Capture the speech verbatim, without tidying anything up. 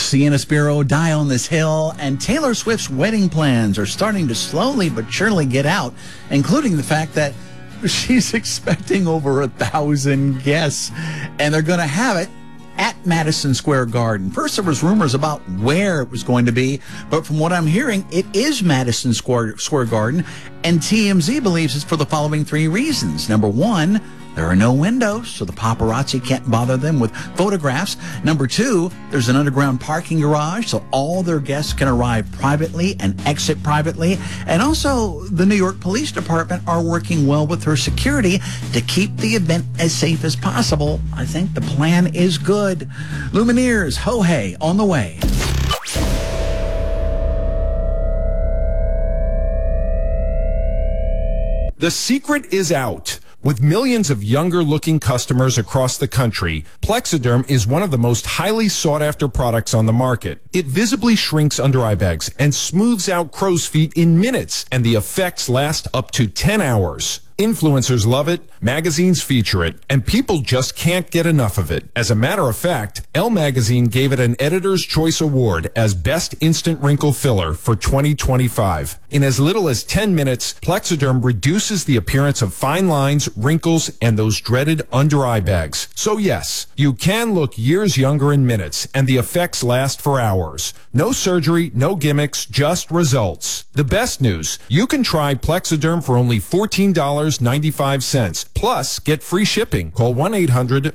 Sienna Spiro die on this hill, and Taylor Swift's wedding plans are starting to slowly but surely get out, including the fact that she's expecting over a thousand guests, and they're going to have it at Madison Square Garden. First, there was rumors about where it was going to be, but from what I'm hearing, it is Madison Square, Square Garden, and T M Z believes it's for the following three reasons. Number one, there are no windows, so the paparazzi can't bother them with photographs. Number two, there's an underground parking garage, so all their guests can arrive privately and exit privately. And also, the New York Police Department are working well with her security to keep the event as safe as possible. I think the plan is good. Lumineers, ho hey, on the way. The secret is out. With millions of younger-looking customers across the country, Plexiderm is one of the most highly sought-after products on the market. It visibly shrinks under-eye bags and smooths out crow's feet in minutes, and the effects last up to ten hours. Influencers love it, magazines feature it, and people just can't get enough of it. As a matter of fact, Elle Magazine gave it an Editor's Choice Award as Best Instant Wrinkle Filler for twenty twenty-five. In as little as ten minutes, Plexiderm reduces the appearance of fine lines, wrinkles, and those dreaded under-eye bags. So yes, you can look years younger in minutes, and the effects last for hours. No surgery, no gimmicks, just results. The best news, you can try Plexiderm for only fourteen dollars and ninety-five cents. Plus, get free shipping. Call one eight hundred